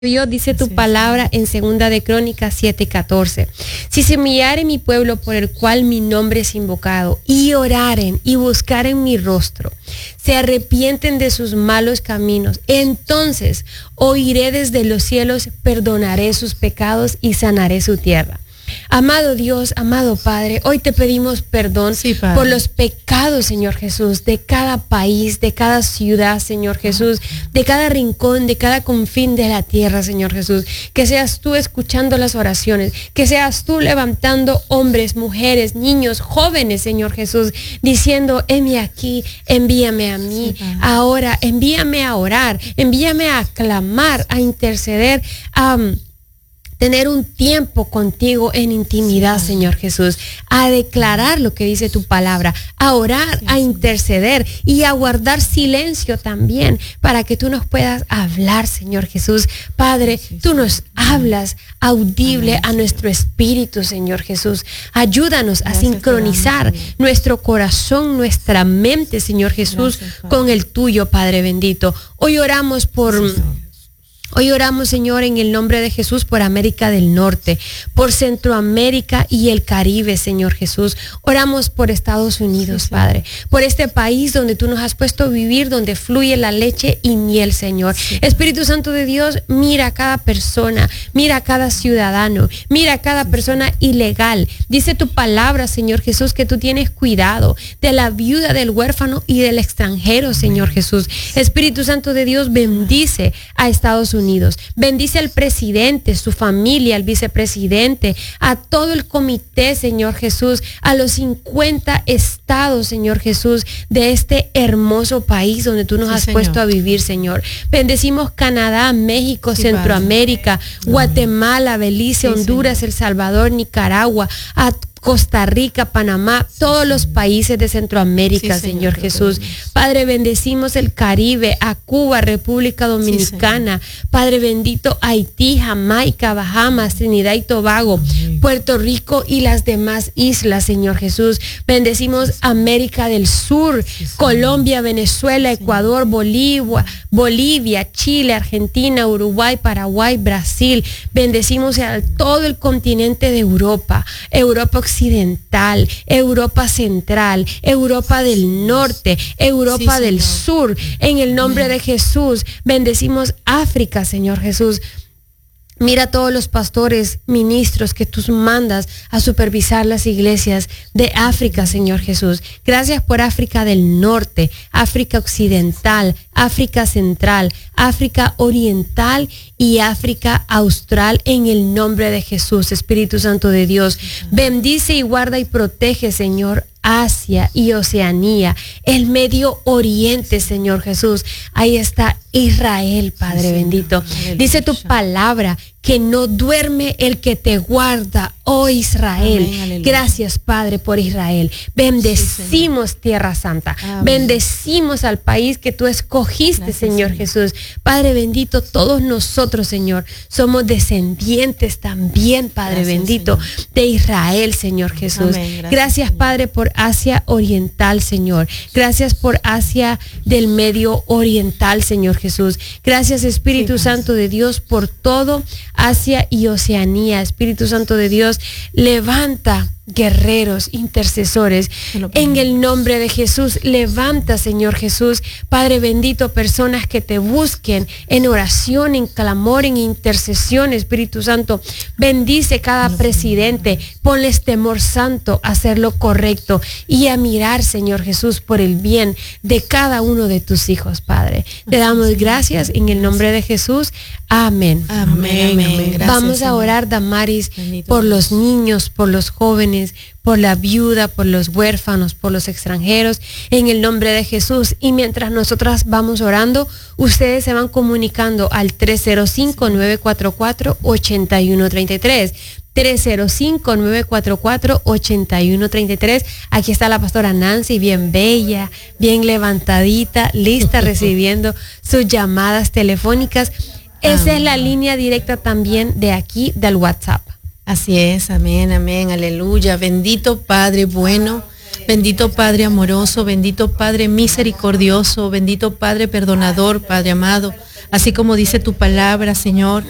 Dios, dice tu palabra en 2 Crónicas 7:14. Si se humillare mi pueblo por el cual mi nombre es invocado, y oraren y buscaren mi rostro, se arrepienten de sus malos caminos, entonces oiré desde los cielos, perdonaré sus pecados y sanaré su tierra. Amado Dios, amado Padre, hoy te pedimos perdón por los pecados, Señor Jesús, de cada país, de cada ciudad, Señor Jesús, de cada rincón, de cada confín de la tierra, Señor Jesús. Que seas tú escuchando las oraciones, que seas tú levantando hombres, mujeres, niños, jóvenes, Señor Jesús, diciendo, heme aquí, envíame a mí. Ahora, envíame a orar, envíame a clamar, a interceder, a tener un tiempo contigo en intimidad, Señor Jesús, a declarar lo que dice tu palabra, a orar, a interceder y a guardar silencio también para que tú nos puedas hablar, Señor Jesús. Padre, tú nos hablas audible a nuestro espíritu, Señor Jesús. Ayúdanos a sincronizar nuestro corazón, nuestra mente, Señor Jesús, con el tuyo, Padre bendito. Hoy oramos, Señor, en el nombre de Jesús, por América del Norte, por Centroamérica y el Caribe, Señor Jesús. Oramos por Estados Unidos, Padre, por este país donde tú nos has puesto a vivir, donde fluye la leche y miel, Señor. Espíritu Santo de Dios, mira a cada persona, mira a cada ciudadano, mira a cada persona ilegal. Dice tu palabra, Señor Jesús, que tú tienes cuidado de la viuda, del huérfano y del extranjero, Señor Jesús. Espíritu Santo de Dios, bendice a Estados Unidos. Bendice al presidente, su familia, al vicepresidente, a todo el comité, Señor Jesús, a los 50 estados, Señor Jesús, de este hermoso país donde tú nos has puesto a vivir, Señor. Bendecimos Canadá, México, Centroamérica, Guatemala, Belice, Honduras, El Salvador, Nicaragua, a Costa Rica, Panamá, todos los países de Centroamérica, Señor Jesús. Padre, bendecimos el Caribe, a Cuba, República Dominicana, Padre bendito, Haití, Jamaica, Bahamas, Trinidad y Tobago, Puerto Rico y las demás islas, Señor Jesús. Bendecimos América del Sur, Colombia, Venezuela, Ecuador, Bolivia, Chile, Argentina, Uruguay, Paraguay, Brasil. Bendecimos a todo el continente de Europa Occidental, Europa Central, Europa del Norte, Europa del Sur. En el nombre de Jesús, bendecimos África, Señor Jesús. Mira a todos los pastores, ministros que tú mandas a supervisar las iglesias de África, Señor Jesús. Gracias por África del Norte, África Occidental, África Central, África Oriental y África Austral, en el nombre de Jesús. Espíritu Santo de Dios, bendice y guarda y protege, Señor, Asia y Oceanía, el Medio Oriente, Señor Jesús. Ahí está Israel, Padre bendito. Dice tu palabra que no duerme el que te guarda, oh Israel. Gracias, Padre, por Israel. Bendecimos Tierra Santa. Bendecimos al país que tú escogiste, Señor Jesús. Padre bendito, todos nosotros, Señor, somos descendientes también, Padre bendito, de Israel, Señor Jesús. Gracias, Padre, por Asia Oriental, Señor. Gracias por Asia del Medio Oriental, Señor Jesús. Gracias, Espíritu Santo de Dios, por todo Asia y Oceanía. Espíritu Santo de Dios, levanta guerreros, intercesores, en el nombre de Jesús. Levanta, Señor Jesús, Padre bendito, personas que te busquen en oración, en clamor, en intercesión. Espíritu Santo, bendice cada presidente, ponles temor santo a hacer lo correcto y a mirar, Señor Jesús, por el bien de cada uno de tus hijos, Padre. Te damos gracias en el nombre de Jesús. Amén. Amén. Vamos a orar, Damaris, por los niños, por los jóvenes, por la viuda, por los huérfanos, por los extranjeros, en el nombre de Jesús. Y mientras nosotras vamos orando, ustedes se van comunicando al 305-944-8133. 305-944-8133. Aquí está la pastora Nancy, bien bella, bien levantadita, lista, recibiendo sus llamadas telefónicas. Esa es la línea directa también de aquí, del WhatsApp. Así es, amén, aleluya. Bendito Padre bueno, bendito Padre amoroso, bendito Padre misericordioso, bendito Padre perdonador, Padre amado. Así como dice tu palabra, Señor,